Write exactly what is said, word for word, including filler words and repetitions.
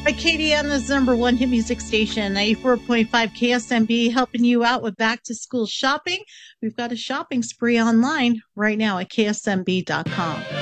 Acadiana's number one hit music station, ninety-four point five K S M B, helping you out with back to school shopping. We've got a shopping spree online right now at K S M B dot com.